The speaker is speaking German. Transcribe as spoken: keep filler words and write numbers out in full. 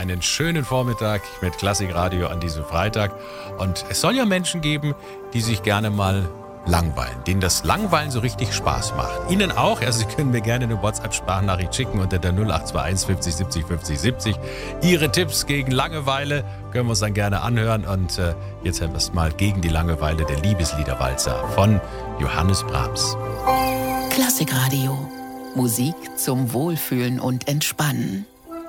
einen schönen Vormittag mit Klassikradio an diesem Freitag. Und es soll ja Menschen geben, die sich gerne mal langweilen, denen das Langweilen so richtig Spaß macht. Ihnen auch. Also Sie können mir gerne eine WhatsApp-Sprachnachricht schicken unter der null acht zwei eins fünfzig siebzig fünfzig siebzig. Ihre Tipps gegen Langeweile können wir uns dann gerne anhören. Und äh, jetzt hören wir es mal gegen die Langeweile, der Liebesliederwalzer von Johannes Brahms. Klassikradio. Musik zum Wohlfühlen und Entspannen.